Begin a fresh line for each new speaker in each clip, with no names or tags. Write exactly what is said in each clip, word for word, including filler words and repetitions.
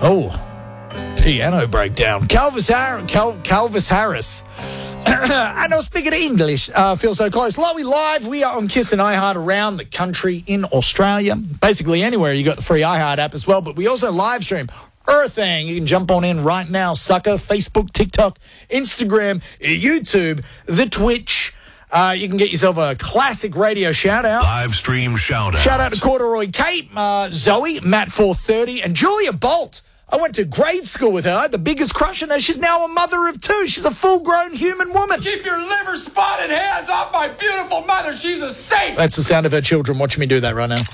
Oh, piano breakdown. Calvis, Har- Cal- Calvis Harris. I know, speaking of English, uh, feel so close. Lowy Live, we are on Kiss and iHeart around the country in Australia. Basically anywhere. You got the free iHeart app as well, but we also live stream Earthang. You can jump on in right now. Sucker, Facebook, TikTok, Instagram, YouTube, the Twitch. Uh, you can get yourself a classic radio shout-out.
Live stream shout-out.
Shout-out to Corduroy Kate, uh, Zoe, Matt four thirty, and Julia Bolt. I went to grade school with her. I had the biggest crush on her. She's now a mother of two. She's a full-grown human woman.
Keep your liver-spotted hands off my beautiful mother. She's a saint.
That's the sound of her children. Watch me do that right now.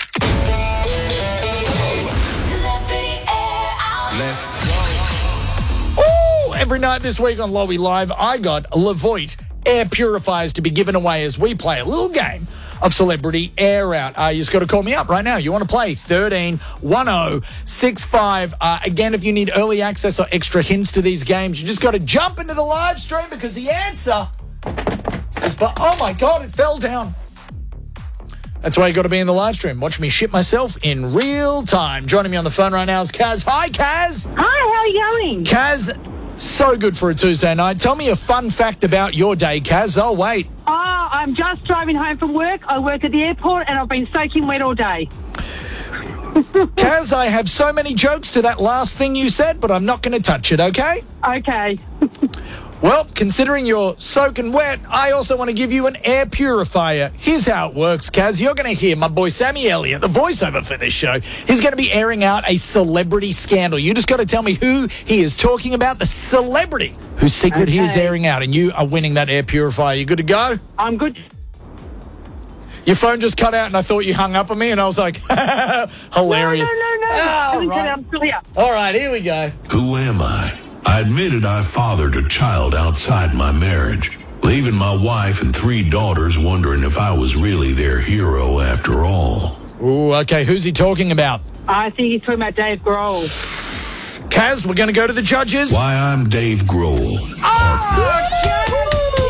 Let's
go. Ooh, every night this week on Lowy Live, I got Levoit air purifiers to be given away as we play a little game of Celebrity Air Out. Uh, you just got to call me up right now. You want to play thirteen one oh six five. Uh, again, if you need early access or extra hints to these games, you just got to jump into the live stream because the answer is, but oh my God, it fell down. That's why you got to be in the live stream. Watch me shit myself in real time. Joining me on the phone right now is Kaz. Hi, Kaz.
Hi, how are you going?
Kaz, so good for a Tuesday night. Tell me a fun fact about your day, Kaz. I'll wait.
Oh, I'm just driving home from work. I work at the airport and I've been soaking wet all day.
Kaz, I have so many jokes to that last thing you said, but I'm not going to touch it, okay?
Okay.
Well, considering you're soaking wet, I also want to give you an air purifier. Here's how it works, Kaz. You're going to hear my boy Sammy Elliott, the voiceover for this show. He's going to be airing out a celebrity scandal. You just got to tell me who he is talking about, the celebrity whose secret
okay.
he is airing out, and you are winning that air purifier. You good to go?
I'm good.
Your phone just cut out, and I thought you hung up on me, and I was like, hilarious.
No, no, no, no.
Oh, right.
I'm still here.
All right, here we go.
Who am I? I admitted I fathered a child outside my marriage, leaving my wife and three daughters wondering if I was really their hero after all.
Ooh, okay, who's he talking about?
I think he's talking about Dave Grohl.
Kaz, we're going to go to the judges.
Why, I'm Dave Grohl.
Oh,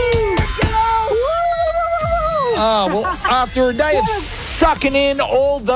oh well, after a day of sucking in all the